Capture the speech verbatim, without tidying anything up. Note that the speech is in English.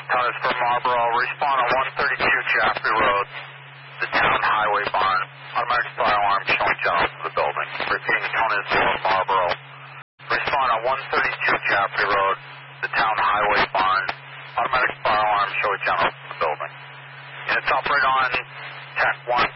Tunnels for Marlboro. Respond on one thirty-two Jaffrey Road, the town highway barn. Automatic fire alarm showing general to the building. Repeating, tunnels for Marlboro. Respond on one thirty-two Jaffrey Road, the town highway barn. Automatic fire alarm showing general to the building. Units operate on Tech one